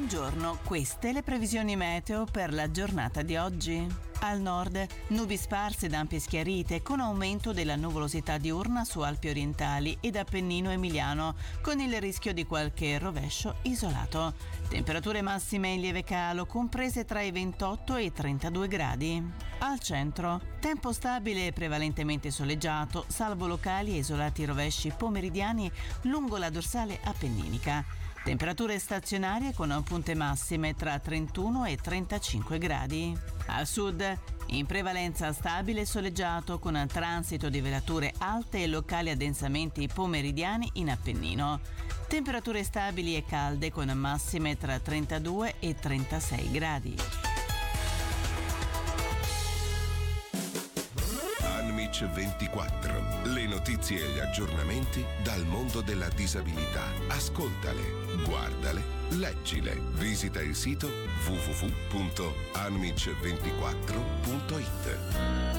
Buongiorno, queste le previsioni meteo per la giornata di oggi. Al nord, nubi sparse ed ampie schiarite con aumento della nuvolosità diurna su Alpi orientali ed Appennino emiliano, con il rischio di qualche rovescio isolato. Temperature massime in lieve calo, comprese tra i 28 e i 32 gradi. Al centro, tempo stabile e prevalentemente soleggiato, salvo locali e isolati rovesci pomeridiani lungo la dorsale appenninica. Temperature stazionarie con punte massime tra 31 e 35 gradi. Al sud, in prevalenza stabile e soleggiato con transito di velature alte e locali addensamenti pomeridiani in Appennino. Temperature stabili e calde con massime tra 32 e 36 gradi. Anmic 24. Le notizie e gli aggiornamenti dal mondo della disabilità. Ascoltale, guardale, leggile. Visita il sito www.anmic24.it.